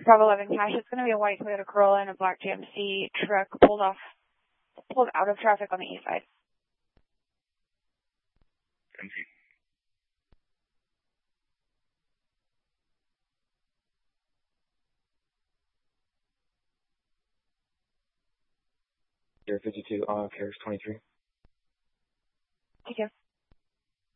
Bravo 11 cash. It's going to be a white Toyota Corolla and a black GMC truck pulled out of traffic on the east side. Thank you. You're 52, carriage 23. Take care.